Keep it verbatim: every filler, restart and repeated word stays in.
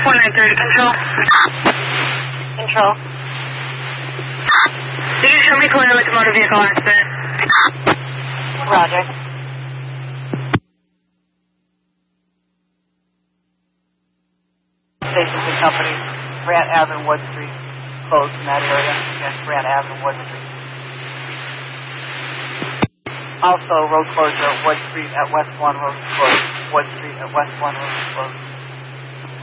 four nine thirty, control. Control. Did you show me clearly to motor vehicle accident? Roger. Stations and companies, Grant Ave and Wood Street, closed in that area. Yes, Grant Ave and Wood Street. Also, road closure at Wood Street at West one Road is closed. Wood Street at West one Road is closed.